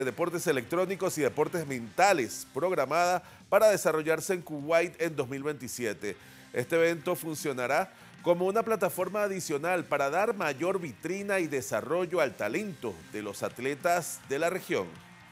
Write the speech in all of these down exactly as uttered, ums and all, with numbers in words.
de Deportes Electrónicos y Deportes Mentales, programada para desarrollarse en Kuwait en dos mil veintisiete. Este evento funcionará como una plataforma adicional para dar mayor vitrina y desarrollo al talento de los atletas de la región.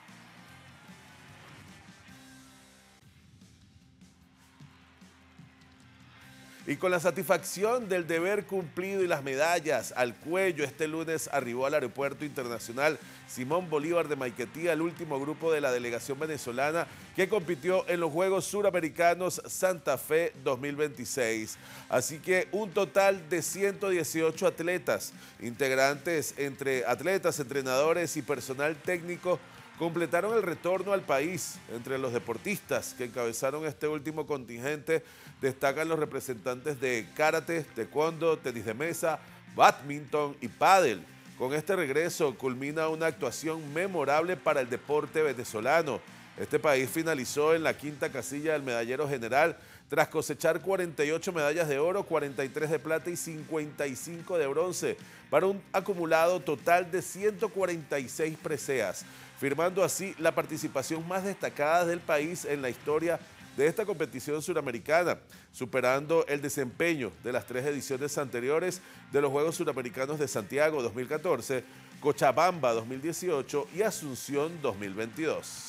Y con la satisfacción del deber cumplido y las medallas al cuello, este lunes arribó al Aeropuerto Internacional Simón Bolívar de Maiquetía el último grupo de la delegación venezolana que compitió en los Juegos Suramericanos Santa Fe dos mil veintiséis. Así que un total de ciento dieciocho atletas, integrantes entre atletas, entrenadores y personal técnico, completaron el retorno al país. Entre los deportistas que encabezaron este último contingente destacan los representantes de karate, taekwondo, tenis de mesa, bádminton y pádel. Con este regreso culmina una actuación memorable para el deporte venezolano. Este país finalizó en la quinta casilla del medallero general tras cosechar cuarenta y ocho medallas de oro, cuarenta y tres de plata y cincuenta y cinco de bronce, para un acumulado total de ciento cuarenta y seis preseas, firmando así la participación más destacada del país en la historia de esta competición suramericana, superando el desempeño de las tres ediciones anteriores de los Juegos Suramericanos de Santiago dos mil catorce, Cochabamba dos mil dieciocho y Asunción dos mil veintidós.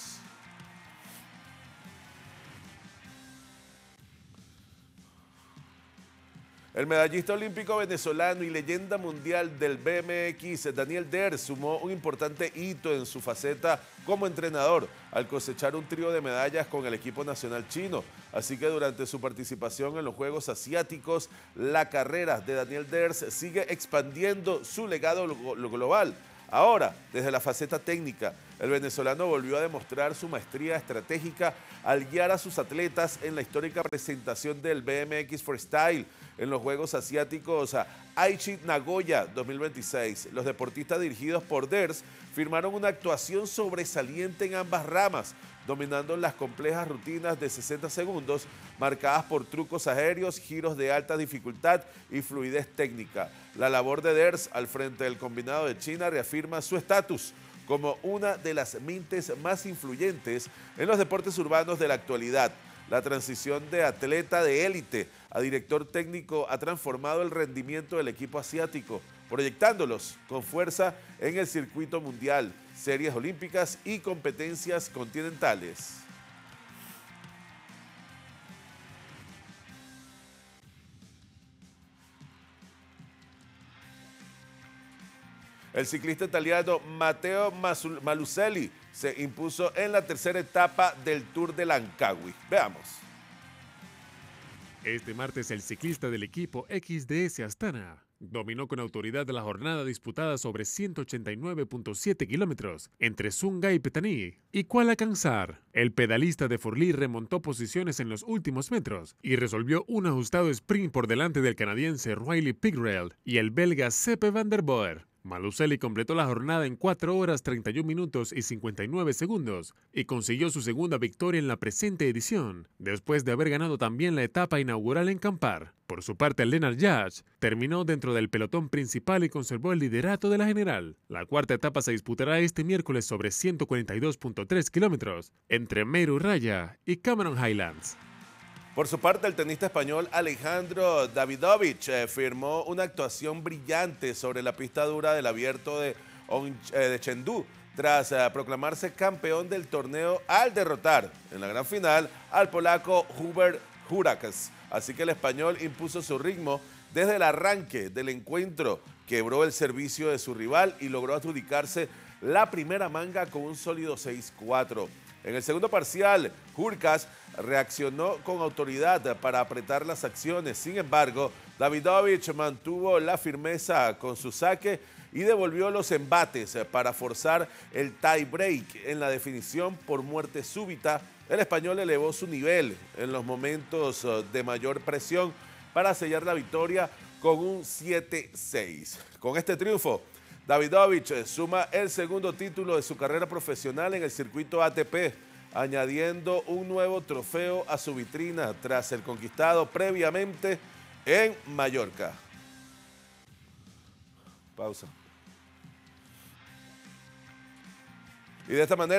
El medallista olímpico venezolano y leyenda mundial del B M X, Daniel Der, sumó un importante hito en su faceta como entrenador al cosechar un trío de medallas con el equipo nacional chino. Así que durante su participación en los Juegos Asiáticos, la carrera de Daniel Der sigue expandiendo su legado global. Ahora, desde la faceta técnica, el venezolano volvió a demostrar su maestría estratégica al guiar a sus atletas en la histórica presentación del B M X Freestyle en los Juegos Asiáticos Aichi Nagoya dos mil veintiséis. Los deportistas dirigidos por Ders firmaron una actuación sobresaliente en ambas ramas, dominando las complejas rutinas de sesenta segundos, marcadas por trucos aéreos, giros de alta dificultad y fluidez técnica. La labor de Ders al frente del combinado de China reafirma su estatus como una de las mentes más influyentes en los deportes urbanos de la actualidad. La transición de atleta de élite a director técnico ha transformado el rendimiento del equipo asiático, proyectándolos con fuerza en el circuito mundial, series olímpicas y competencias continentales. El ciclista italiano Matteo Malucelli se impuso en la tercera etapa del Tour de Langkawi. Veamos. Este martes el ciclista del equipo X D S Astana dominó con autoridad la jornada disputada sobre ciento ochenta y nueve punto siete kilómetros entre Sunga y Petani y Kuala Kangsar. El pedalista de Forlì remontó posiciones en los últimos metros y resolvió un ajustado sprint por delante del canadiense Riley Pigrell y el belga Seppe van der Boer. Malucelli completó la jornada en cuatro horas treinta y un minutos y cincuenta y nueve segundos y consiguió su segunda victoria en la presente edición, después de haber ganado también la etapa inaugural en Kampar. Por su parte, Lennart Judge terminó dentro del pelotón principal y conservó el liderato de la general. La cuarta etapa se disputará este miércoles sobre ciento cuarenta y dos punto tres kilómetros entre Meru Raya y Cameron Highlands. Por su parte, el tenista español Alejandro Davidovich eh, firmó una actuación brillante sobre la pista dura del Abierto de, eh, de Chengdu, tras eh, proclamarse campeón del torneo al derrotar en la gran final al polaco Hubert Hurkacz. Así que el español impuso su ritmo desde el arranque del encuentro, quebró el servicio de su rival y logró adjudicarse la primera manga con un sólido seis cuatro. En el segundo parcial, Hurkacz reaccionó con autoridad para apretar las acciones. Sin embargo, Davidovich mantuvo la firmeza con su saque y devolvió los embates para forzar el tie break. En la definición por muerte súbita, el español elevó su nivel en los momentos de mayor presión para sellar la victoria con un siete seis. Con este triunfo, Davidovich suma el segundo título de su carrera profesional en el circuito A T P, añadiendo un nuevo trofeo a su vitrina tras el conquistado previamente en Mallorca. Pausa. Y de esta manera